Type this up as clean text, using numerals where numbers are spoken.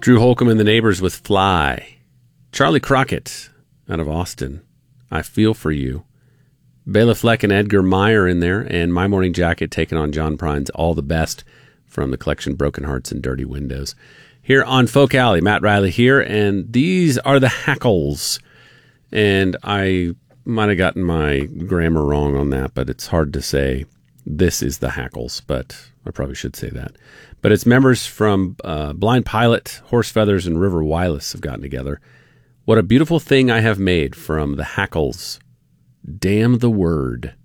Drew Holcomb and the Neighbors with Fly. Charlie Crockett out of Austin, I Feel For You. Bela Fleck and Edgar Meyer in there, and My Morning Jacket taking on John Prine's All the Best from the collection Broken Hearts and Dirty Windows. Here on Folk Alley, Matt Riley here, and these are the Hackles. And I might have gotten my grammar wrong on that, but it's hard to say this is the Hackles, but I probably should say that. But it's members from Blind Pilot, Horse Feathers, and River Wireless have gotten together. What a Beautiful Thing I Have Made from the Hackles. Damn the Word.